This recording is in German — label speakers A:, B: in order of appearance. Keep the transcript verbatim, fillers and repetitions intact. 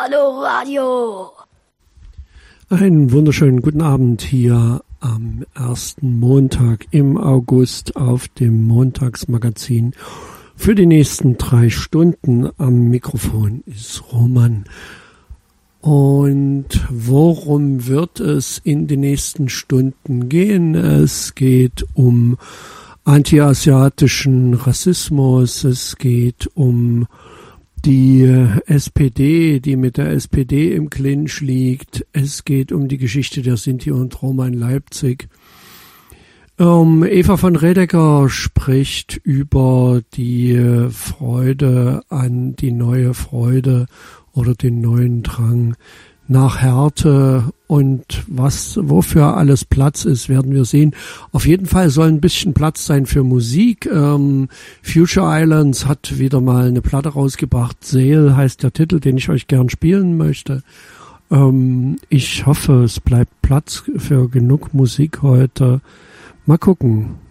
A: Hallo Radio.
B: Einen wunderschönen guten Abend hier am ersten Montag im August auf dem Montagsmagazin. Für die nächsten drei Stunden am Mikrofon ist Roman. Und worum wird es in den nächsten Stunden gehen? Es geht um antiasiatischen Rassismus, es geht um die S P D, die mit der S P D im Clinch liegt. Es geht um die Geschichte der Sinti und Roma in Leipzig. Ähm, Eva von Redeker spricht über die Freude an die neue Freude oder den neuen Drang nach Härte, und was, wofür alles Platz ist, werden wir sehen. Auf jeden Fall soll ein bisschen Platz sein für Musik. Ähm, Future Islands hat wieder mal eine Platte rausgebracht. Seel heißt der Titel, den ich euch gern spielen möchte. Ähm, ich hoffe, es bleibt Platz für genug Musik heute. Mal gucken.